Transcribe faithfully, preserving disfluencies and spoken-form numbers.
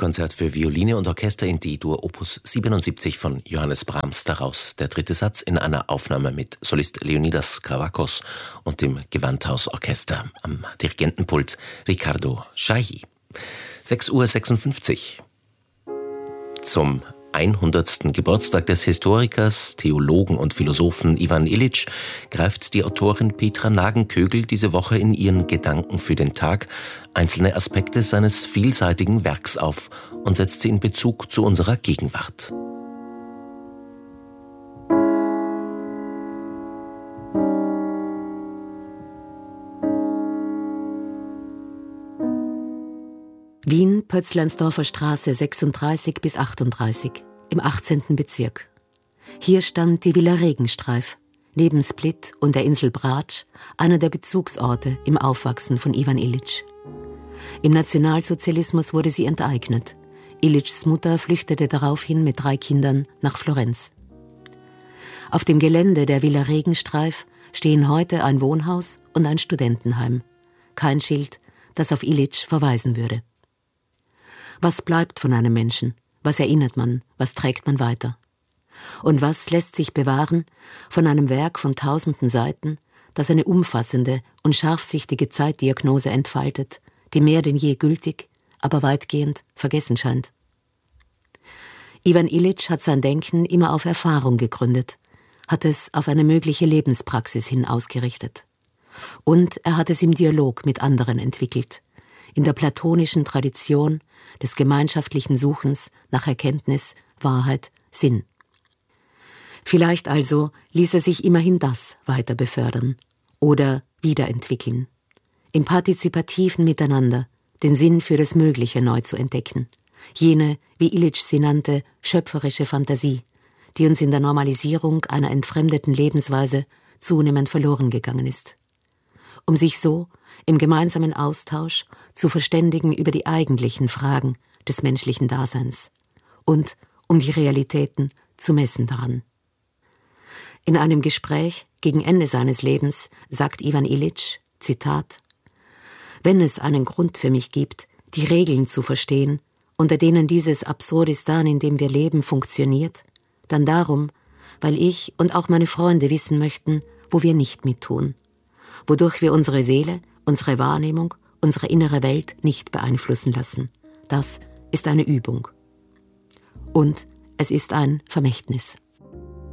Konzert für Violine und Orchester in D-Dur Opus siebenundsiebzig von Johannes Brahms, daraus der dritte Satz in einer Aufnahme mit Solist Leonidas Kavakos und dem Gewandhausorchester, am Dirigentenpult Riccardo Chailly. sechs Uhr sechsundfünfzig. Zum hundertsten Geburtstag des Historikers, Theologen und Philosophen Ivan Illič greift die Autorin Petra Nagenkögel diese Woche in ihren Gedanken für den Tag einzelne Aspekte seines vielseitigen Werks auf und setzt sie in Bezug zu unserer Gegenwart. Wien, Pötzleinsdorfer Straße sechsunddreißig bis achtunddreißig, im achtzehnten Bezirk. Hier stand die Villa Regenstreif, neben Split und der Insel Brač, einer der Bezugsorte im Aufwachsen von Ivan Illič. Im Nationalsozialismus wurde sie enteignet. Illičs Mutter flüchtete daraufhin mit drei Kindern nach Florenz. Auf dem Gelände der Villa Regenstreif stehen heute ein Wohnhaus und ein Studentenheim. Kein Schild, das auf Illič verweisen würde. Was bleibt von einem Menschen? Was erinnert man? Was trägt man weiter? Und was lässt sich bewahren von einem Werk von tausenden Seiten, das eine umfassende und scharfsichtige Zeitdiagnose entfaltet, die mehr denn je gültig, aber weitgehend vergessen scheint? Ivan Illič hat sein Denken immer auf Erfahrung gegründet, hat es auf eine mögliche Lebenspraxis hin ausgerichtet. Und er hat es im Dialog mit anderen entwickelt, in der platonischen Tradition des gemeinschaftlichen Suchens nach Erkenntnis, Wahrheit, Sinn. Vielleicht also ließ er sich immerhin das weiter befördern oder wiederentwickeln, im partizipativen Miteinander den Sinn für das Mögliche neu zu entdecken, jene, wie Illič sie nannte, schöpferische Fantasie, die uns in der Normalisierung einer entfremdeten Lebensweise zunehmend verloren gegangen ist. Um sich so im gemeinsamen Austausch zu verständigen über die eigentlichen Fragen des menschlichen Daseins und um die Realitäten zu messen daran. In einem Gespräch gegen Ende seines Lebens sagt Ivan Illič, Zitat, »Wenn es einen Grund für mich gibt, die Regeln zu verstehen, unter denen dieses Absurdistan, in dem wir leben, funktioniert, dann darum, weil ich und auch meine Freunde wissen möchten, wo wir nicht mittun, wodurch wir unsere Seele, unsere Wahrnehmung, unsere innere Welt nicht beeinflussen lassen. Das ist eine Übung. Und es ist ein Vermächtnis.«